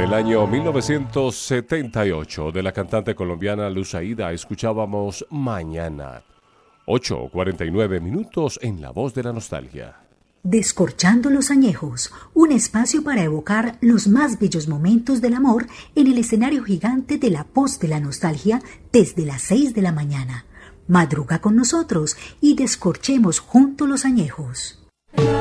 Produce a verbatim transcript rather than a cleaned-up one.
el año mil novecientos setenta y ocho, de la cantante colombiana Luz Aida, escuchábamos Mañana. ocho cuarenta y nueve minutos en La Voz de la Nostalgia. Descorchando los añejos, un espacio para evocar los más bellos momentos del amor en el escenario gigante de La Voz de la Nostalgia desde las seis de la mañana. Madruga con nosotros y descorchemos juntos los añejos.